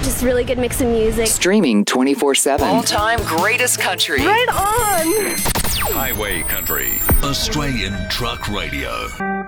Just really good mix of music. Streaming 24/7. All-time greatest country. Right on! Highway Country. Australian Truck Radio.